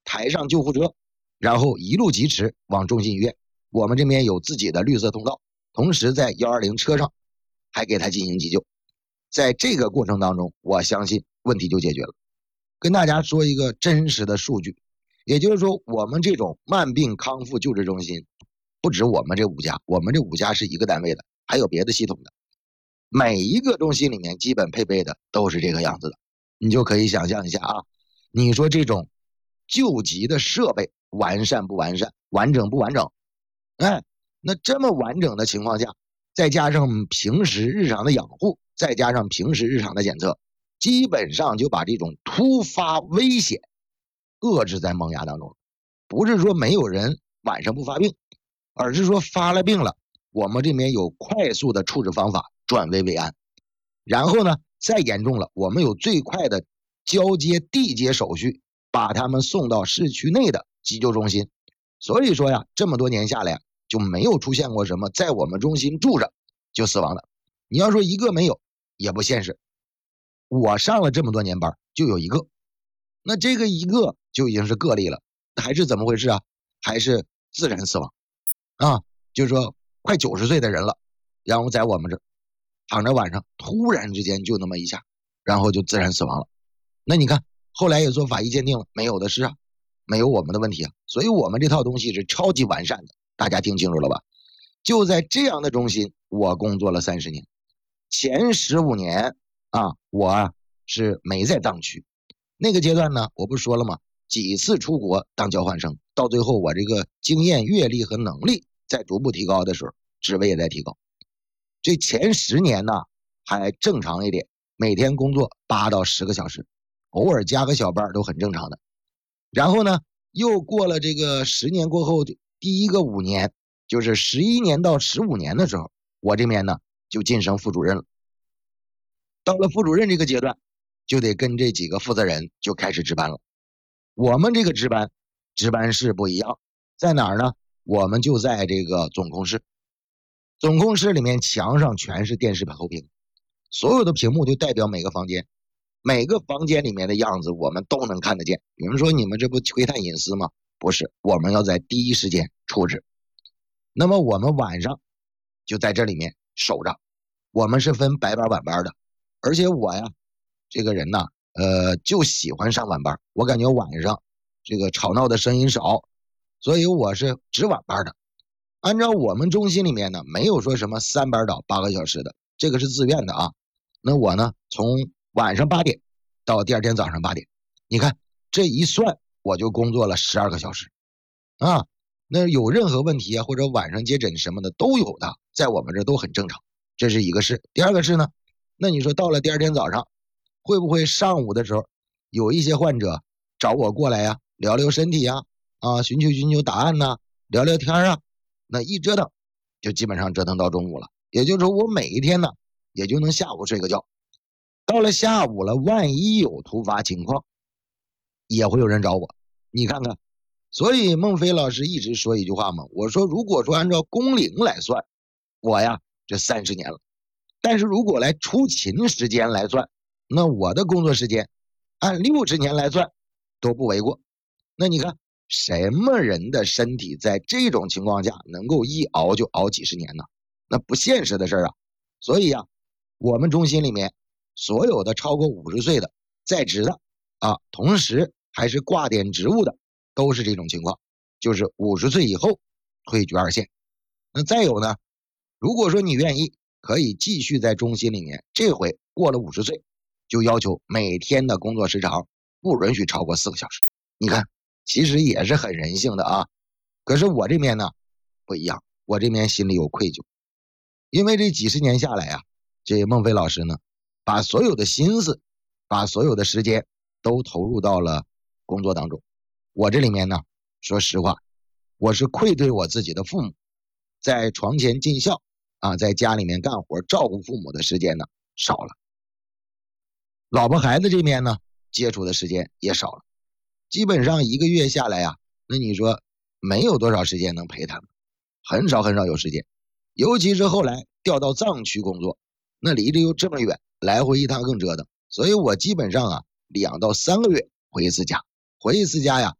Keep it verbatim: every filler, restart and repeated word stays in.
抬上救护车，然后一路疾驰往中心医院。我们这边有自己的绿色通道，同时在一二零车上还给他进行急救。在这个过程当中，我相信问题就解决了。跟大家说一个真实的数据，也就是说我们这种慢病康复救治中心不止我们这五家，我们这五家是一个单位的，还有别的系统的，每一个中心里面基本配备的都是这个样子的。你就可以想象一下啊，你说这种救急的设备完善不完善，完整不完整？哎，那这么完整的情况下，再加上平时日常的养护，再加上平时日常的检测，基本上就把这种突发危险遏制在萌芽当中。不是说没有人晚上不发病，而是说发了病了，我们这边有快速的处置方法，转危为安。然后呢，再严重了，我们有最快的交接递接手续，把他们送到市区内的急救中心。所以说呀，这么多年下来就没有出现过什么在我们中心住着就死亡的。你要说一个没有也不现实，我上了这么多年班就有一个，那这个一个就已经是个例了。还是怎么回事啊？还是自然死亡啊，就是说快九十岁的人了，然后在我们这躺着晚上突然之间就那么一下，然后就自然死亡了。那你看后来也做法医鉴定了，没有的是啊，没有我们的问题啊。所以我们这套东西是超级完善的，大家听清楚了吧？就在这样的中心我工作了三十年，前十五年啊，我啊是没在藏区。那个阶段呢，我不是说了吗？几次出国当交换生，到最后我这个经验阅历和能力在逐步提高的时候，职位也在提高。这前十年呢还正常一点，每天工作八到十个小时，偶尔加个小班都很正常的。然后呢又过了这个十年过后，第一个五年，就是十一年到十五年的时候，我这边呢就晋升副主任了。到了副主任这个阶段，就得跟这几个负责人就开始值班了。我们这个值班值班室不一样，在哪儿呢？我们就在这个总控室。总控室里面墙上全是电视投屏，所有的屏幕就代表每个房间，每个房间里面的样子我们都能看得见。有人说你们这不窥探隐私吗？不是，我们要在第一时间处置。那么我们晚上就在这里面守着，我们是分白班晚班的，而且我呀这个人呢呃，就喜欢上晚班，我感觉晚上这个吵闹的声音少，所以我是值晚班的。按照我们中心里面呢，没有说什么三班倒八个小时的，这个是自愿的啊。那我呢，从晚上八点到第二天早上八点，你看这一算，我就工作了十二个小时啊。那有任何问题啊，或者晚上接诊什么的都有的，在我们这都很正常。这是一个事。第二个是呢，那你说到了第二天早上，会不会上午的时候有一些患者找我过来呀、啊，聊聊身体呀，啊，寻求寻求答案呐、啊，聊聊天啊，那一折腾就基本上折腾到中午了。也就是说我每一天呢也就能下午睡个觉，到了下午了，万一有突发情况也会有人找我。你看看，所以孟非老师一直说一句话嘛，我说如果说按照工龄来算，我呀这三十年了，但是如果来出勤时间来算，那我的工作时间按六十年来算都不为过。那你看什么人的身体在这种情况下能够一熬就熬几十年呢？那不现实的事啊。所以啊，我们中心里面所有的超过五十岁的在职的啊，同时还是挂点职务的，都是这种情况，就是五十岁以后退居二线。那再有呢，如果说你愿意，可以继续在中心里面，这回过了五十岁就要求每天的工作时长不允许超过四个小时。你看其实也是很人性的啊。可是我这边呢不一样，我这边心里有愧疚，因为这几十年下来啊，这孟非老师呢把所有的心思把所有的时间都投入到了工作当中。我这里面呢说实话，我是愧对我自己的父母，在床前尽孝啊，在家里面干活照顾父母的时间呢少了，老婆孩子这边呢接触的时间也少了，基本上一个月下来啊，那你说没有多少时间能陪他们，很少很少有时间。尤其是后来调到藏区工作，那离着又这么远，来回一趟更折腾，所以我基本上啊两到三个月回一次家，回一次家呀